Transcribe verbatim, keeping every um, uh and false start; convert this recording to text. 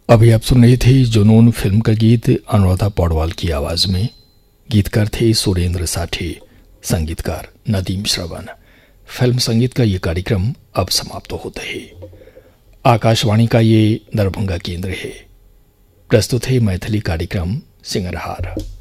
अभी आप सुन रही थी जुनून फिल्म का गीत अनुराधा पौडवाल की आवाज में। गीतकार थे सुरेंद्र साठे, संगीतकार नदीम श्रवण। फिल्म संगीत का ये कार्यक्रम अब समाप्त होता है। आकाशवाणी का ये दरभंगा केंद्र है। प्रस्तुत है मैथिली कार्यक्रम सिंगरहार।